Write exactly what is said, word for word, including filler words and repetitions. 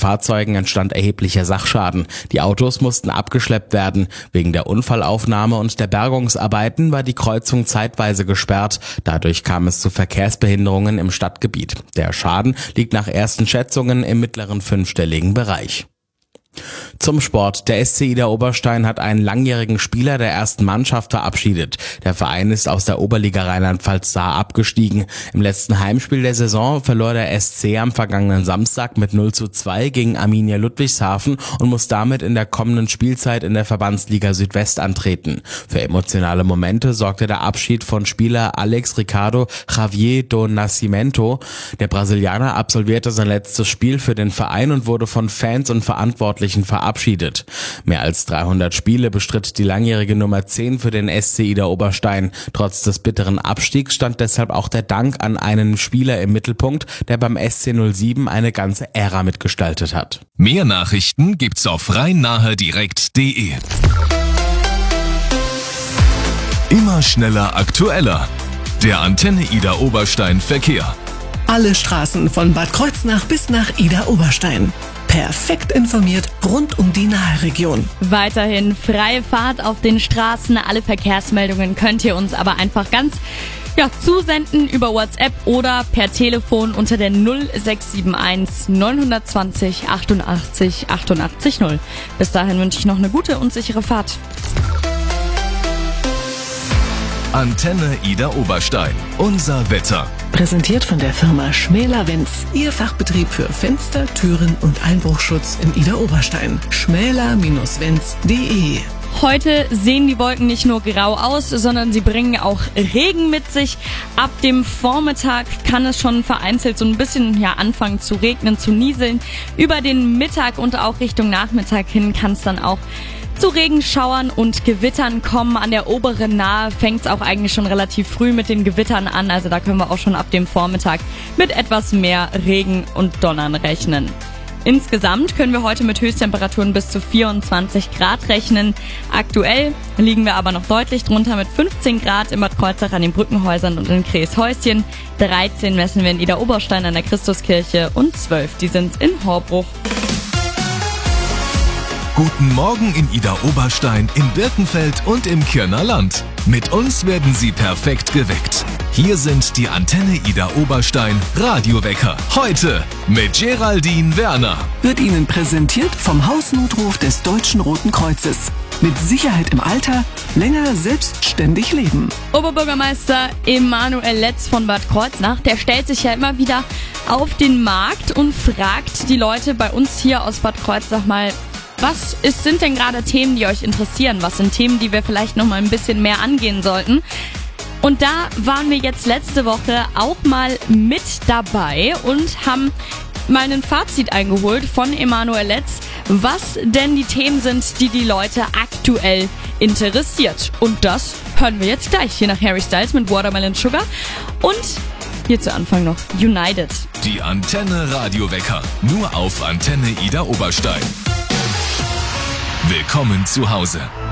Fahrzeugen entstand erheblicher Sachschaden. Die Autos mussten abgeschleppt werden. Wegen der Unfallaufnahme und der Bergungsarbeiten war die Kreuzung zeitweise gesperrt. Dadurch kam es zu Verkehrsbehinderungen im Stadtgebiet. Der Schaden liegt nach ersten Schätzungen im mittleren fünfstelligen Bereich. Zum Sport. Der S C Idar Oberstein hat einen langjährigen Spieler der ersten Mannschaft verabschiedet. Der Verein ist aus der Oberliga Rheinland-Pfalz Saar abgestiegen. Im letzten Heimspiel der Saison verlor der S C am vergangenen Samstag mit null zu zwei gegen Arminia Ludwigshafen und muss damit in der kommenden Spielzeit in der Verbandsliga Südwest antreten. Für emotionale Momente sorgte der Abschied von Spieler Alex Ricardo Javier do Nascimento. Der Brasilianer absolvierte sein letztes Spiel für den Verein und wurde von Fans und Verantwortlichen verabschiedet. Mehr als dreihundert Spiele bestritt die langjährige Nummer zehn für den S C Idar Oberstein. Trotz des bitteren Abstiegs stand deshalb auch der Dank an einen Spieler im Mittelpunkt, der beim S C null sieben eine ganze Ära mitgestaltet hat. Mehr Nachrichten gibt's auf rhein-nahe-direkt punkt de. Immer schneller, aktueller. Der Antenne Idar Oberstein Verkehr. Alle Straßen von Bad Kreuznach bis nach Idar Oberstein. Perfekt informiert rund um die Naheregion. Weiterhin freie Fahrt auf den Straßen. Alle Verkehrsmeldungen könnt ihr uns aber einfach ganz ja, zusenden über WhatsApp oder per Telefon unter der null sechs sieben eins neun zwei null achtundachtzig achtundachtzig null. Bis dahin wünsche ich noch eine gute und sichere Fahrt. Antenne Idar Oberstein. Unser Wetter. Präsentiert von der Firma Schmäler-Wenz. Ihr Fachbetrieb für Fenster, Türen und Einbruchschutz in Idar Oberstein. schmäler Bindestrich wenz punkt de. Heute sehen die Wolken nicht nur grau aus, sondern sie bringen auch Regen mit sich. Ab dem Vormittag kann es schon vereinzelt so ein bisschen ja, anfangen zu regnen, zu nieseln. Über den Mittag und auch Richtung Nachmittag hin kann es dann auch zu Regenschauern und Gewittern kommen. An der oberen Nahe fängt es auch eigentlich schon relativ früh mit den Gewittern an. Also da können wir auch schon ab dem Vormittag mit etwas mehr Regen und Donnern rechnen. Insgesamt können wir heute mit Höchsttemperaturen bis zu vierundzwanzig Grad rechnen. Aktuell liegen wir aber noch deutlich drunter mit fünfzehn Grad in Bad Kreuznach an den Brückenhäusern und in Kreeshäuschen. dreizehn messen wir in Idar Oberstein an der Christuskirche und zwölf, die sind's in Horbruch. Guten Morgen in Idar Oberstein, in Birkenfeld und im Kirner Land. Mit uns werden Sie perfekt geweckt. Hier sind die Antenne Idar Oberstein Radiowecker. Heute mit Geraldine Werner. Wird Ihnen präsentiert vom Hausnotruf des Deutschen Roten Kreuzes. Mit Sicherheit im Alter, länger selbstständig leben. Oberbürgermeister Emanuel Letz von Bad Kreuznach, der stellt sich ja immer wieder auf den Markt und fragt die Leute bei uns hier aus Bad Kreuznach mal, was ist, sind denn gerade Themen, die euch interessieren? Was sind Themen, die wir vielleicht noch mal ein bisschen mehr angehen sollten? Und da waren wir jetzt letzte Woche auch mal mit dabei und haben mal ein Fazit eingeholt von Emanuel Letz, was denn die Themen sind, die die Leute aktuell interessiert. Und das hören wir jetzt gleich hier nach Harry Styles mit Watermelon Sugar und hier zu Anfang noch United. Die Antenne Radiowecker, nur auf Antenne Idar Oberstein. Willkommen zu Hause.